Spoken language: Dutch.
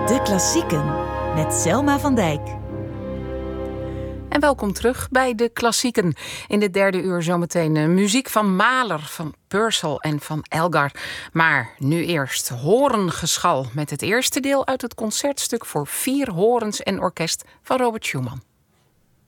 De Klassieken met Selma van Dijk. En welkom terug bij De Klassieken. In dit derde uur zometeen muziek van Mahler, van Purcell en van Elgar. Maar nu eerst horengeschal met het eerste deel uit het concertstuk voor 4 horens en orkest van Robert Schumann.